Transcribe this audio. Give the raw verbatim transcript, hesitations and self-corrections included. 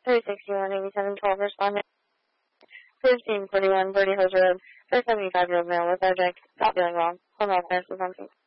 three sixty-one, eighty-seven twelve, respondent. fifteen forty-one, Birdie Hills Road. For seventy-five-year-old male, lethargic, not feeling well. Home health nurse is on scene.